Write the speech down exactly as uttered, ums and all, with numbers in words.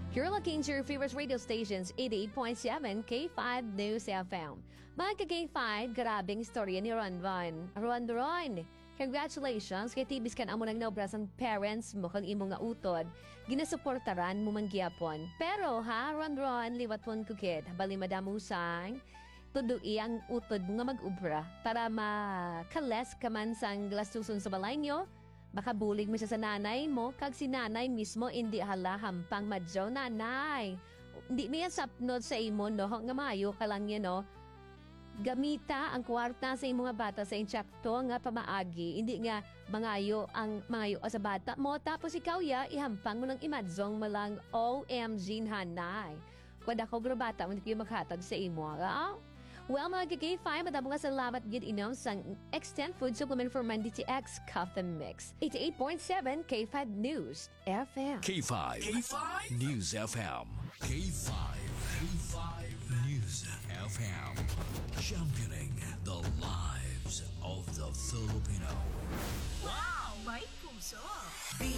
You're looking to your favorite radio stations, eighty-eight point seven K five News F M. Mga ka-K five, grabing istorya ni Ron Ron. Ron Ron, congratulations kay tibis kan amo nang naobrasan parents mo kang imo nga utod. Ginasuportaran mo manggiyapon. Pero ha, Ron Ron, liwat pon kukid. Bali madamusang, tudui ang utod mo nga mag-ubra para makales ka man sang glastuson sa balay nyo. Baka bulig mo siya sa nanay mo, kag si nanay mismo hindi hala hampang madyaw nanay. Hindi niya sapnod sa imo, no? Nga mayo ka lang yan, no? Gamita ang kwarta sa imo nga bata sa insyakto nga pamaagi. Hindi nga mangayo ang mangayo sa bata mo. Tapos ikaw ya, ihampang mo ng imadzong malang O M G nanay. Kung ako grabata, hindi kayo maghatag sa imo, ha? Well, mga K five, madamo nga salamat gid inom sang Extend Food Supplement for Man D T X Coffee Mix. eighty-eight point seven K five News F M. K five. K five. News F M. K five. K five. News F M. Championing the lives of the Filipino. Wow! May puso!